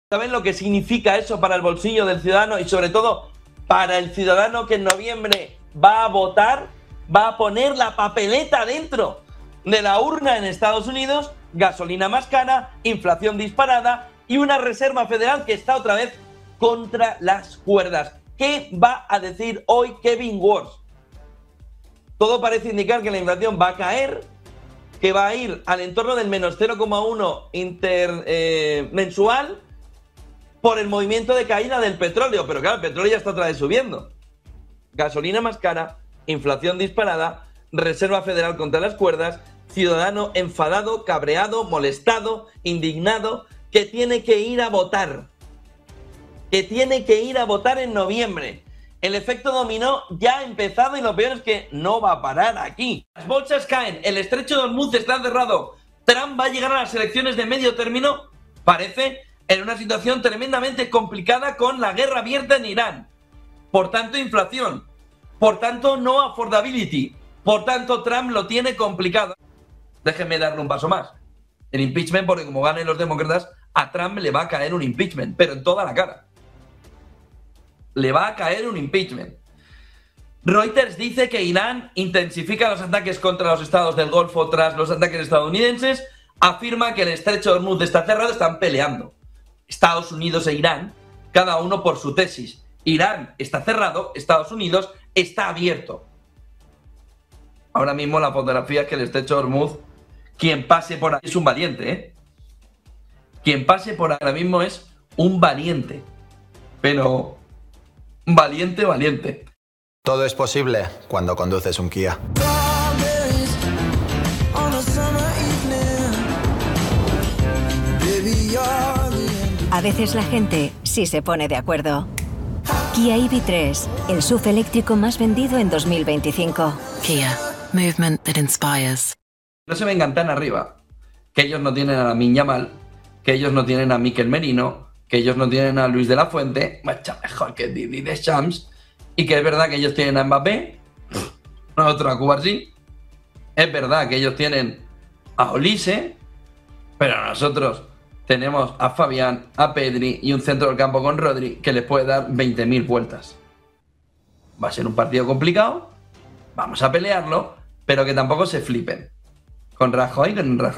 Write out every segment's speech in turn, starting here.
¿Saben lo que significa eso para el bolsillo del ciudadano y sobre todo para el ciudadano que en noviembre va a votar, va a poner la papeleta dentro de la urna en Estados Unidos? Gasolina más cara, inflación disparada y una reserva federal que está otra vez contra las cuerdas. ¿Qué va a decir hoy Kevin Warsh? Todo parece indicar que la inflación va a caer, que va a ir al entorno del menos 0,1 mensual por el movimiento de caída del petróleo. Pero claro, el petróleo ya está otra vez subiendo. Gasolina más cara, inflación disparada, reserva federal contra las cuerdas, ciudadano enfadado, cabreado, molestado, indignado, que tiene que ir a votar. Que tiene que ir a votar en noviembre. El efecto dominó ya ha empezado y lo peor es que no va a parar aquí. Las bolsas caen, el estrecho de Hormuz está cerrado. Trump va a llegar a las elecciones de medio término, parece, en una situación tremendamente complicada con la guerra abierta en Irán. Por tanto, inflación. Por tanto, no affordability. Por tanto, Trump lo tiene complicado. Déjenme darle un paso más. El impeachment, porque como ganen los demócratas, a Trump le va a caer un impeachment, pero en toda la cara. Le va a caer un impeachment. Reuters dice que Irán intensifica los ataques contra los estados del Golfo tras los ataques estadounidenses. Afirma que el estrecho de Hormuz está cerrado, están peleando. Estados Unidos e Irán, cada uno por su tesis. Irán está cerrado, Estados Unidos está abierto. Ahora mismo la fotografía es que el estrecho de Hormuz, quien pase por ahí es un valiente, ¿eh? Quien pase por ahora mismo es un valiente. Pero valiente, valiente. Todo es posible cuando conduces un Kia. A veces la gente sí se pone de acuerdo. Kia EV3, el SUV eléctrico más vendido en 2025. Kia, movement that inspires. No se vengan tan arriba, que ellos no tienen a Lamine Yamal, que ellos no tienen a Mikel Merino, que ellos no tienen a Luis de la Fuente, mucho mejor que Didier Deschamps, y que es verdad que ellos tienen a Mbappé, nosotros a Cubarsí, es verdad que ellos tienen a Olise, pero nosotros tenemos a Fabián, a Pedri y un centro del campo con Rodri que les puede dar 20.000 vueltas. Va a ser un partido complicado, vamos a pelearlo, pero que tampoco se flipen. Con Rajoy.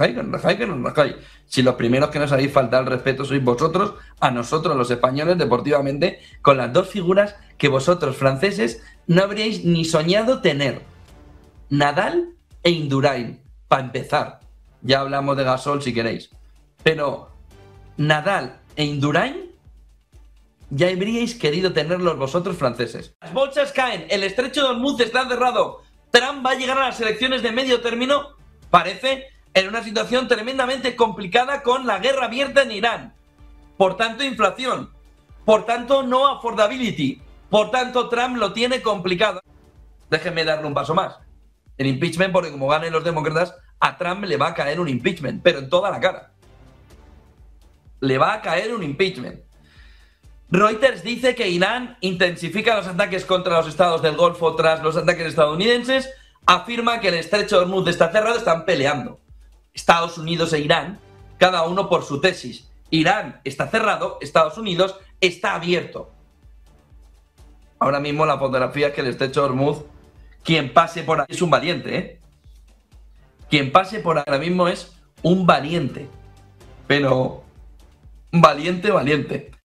Si los primeros que nos habéis faltado el respeto sois vosotros, a nosotros los españoles deportivamente, con las dos figuras que vosotros franceses no habríais ni soñado tener. Nadal e Indurain, para empezar. Ya hablamos de Gasol si queréis. Pero Nadal e Indurain ya habríais querido tenerlos vosotros franceses. Las bolsas caen, el estrecho de Hormuz está cerrado. Trump va a llegar a las elecciones de medio término, parece, en una situación tremendamente complicada con la guerra abierta en Irán. Por tanto, inflación. Por tanto, no affordability. Por tanto, Trump lo tiene complicado. Déjenme darle un paso más. El impeachment, porque como ganen los demócratas, a Trump le va a caer un impeachment, pero en toda la cara. Le va a caer un impeachment. Reuters dice que Irán intensifica los ataques contra los estados del Golfo tras los ataques estadounidenses. Afirma que el estrecho de Hormuz está cerrado, están peleando. Estados Unidos e Irán, cada uno por su tesis. Irán está cerrado, Estados Unidos está abierto. Ahora mismo la fotografía es que el estrecho de Hormuz, quien pase por ahí es un valiente, ¿eh? Quien pase por ahora mismo es un valiente. Pero valiente, valiente.